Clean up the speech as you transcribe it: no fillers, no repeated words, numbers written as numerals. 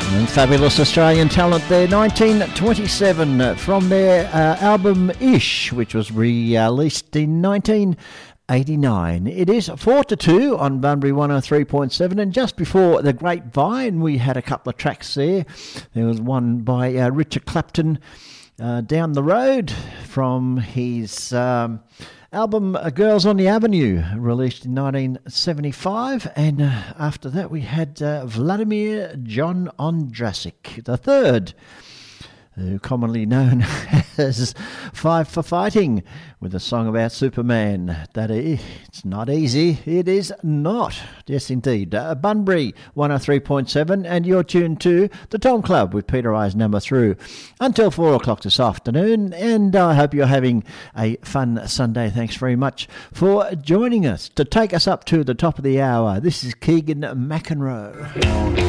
And fabulous Australian talent there, 1927, from their album Ish, which was released in 1989. It is 4-2 on Bunbury 103.7, and just before the Grapevine we had a couple of tracks there. There was one by Richard Clapton, Down the Road, from his album Girls on the Avenue, released in 1975, and after that we had Vladimir John Ondrasik III, who commonly known as Five for Fighting, with a song about Superman. That it's not easy, it is not. Yes, indeed. Bunbury 103.7, and you're tuned to the Tom Club with Peter Eisnummer through until 4 o'clock this afternoon, and I hope you're having a fun Sunday. Thanks very much for joining us. To take us up to the top of the hour, this is Keegan McEnroe.